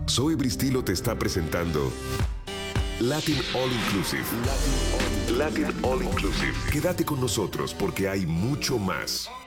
Zoe Bristilo te está presentando Latin All Inclusive. Latin All Inclusive. Quédate con nosotros porque hay mucho más.